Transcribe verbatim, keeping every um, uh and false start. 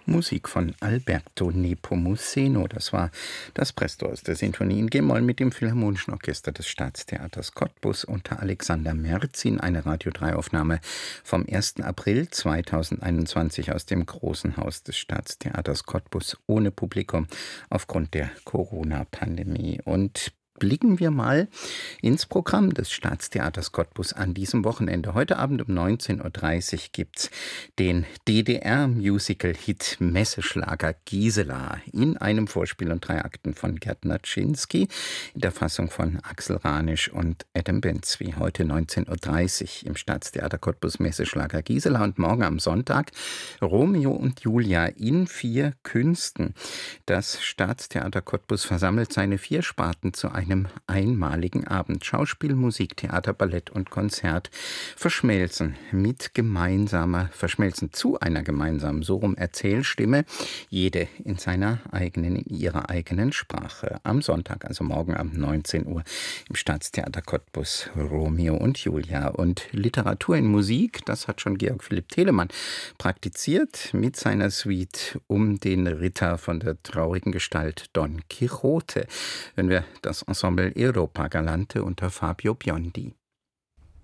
Musik von Alberto Nepomuceno. Das war das Presto aus der Sinfonie in G-Moll mit dem Philharmonischen Orchester des Staatstheaters Cottbus unter Alexander Merzin. Eine Radio drei Aufnahme vom ersten April zweitausendeinundzwanzig aus dem Großen Haus des Staatstheaters Cottbus ohne Publikum aufgrund der Corona-Pandemie. Und blicken wir mal ins Programm des Staatstheaters Cottbus an diesem Wochenende. Heute Abend um neunzehn Uhr dreißig gibt es den D D R-Musical-Hit Messeschlager Gisela in einem Vorspiel und drei Akten von Gerd Naczynski in der Fassung von Axel Ranisch und Adam Benzwi. Heute neunzehn Uhr dreißig im Staatstheater Cottbus Messeschlager Gisela und morgen am Sonntag Romeo und Julia in vier Künsten. Das Staatstheater Cottbus versammelt seine vier Sparten zu einem einem einmaligen Abend. Schauspiel, Musik, Theater, Ballett und Konzert verschmelzen mit gemeinsamer, verschmelzen zu einer gemeinsamen, so rum Erzählstimme, jede in seiner eigenen, in ihrer eigenen Sprache. Am Sonntag, also morgen Abend neunzehn Uhr im Staatstheater Cottbus Romeo und Julia. Und Literatur in Musik, das hat schon Georg Philipp Telemann praktiziert mit seiner Suite um den Ritter von der traurigen Gestalt Don Quixote. Wenn wir das Ensemble Europa Galante unter Fabio Biondi.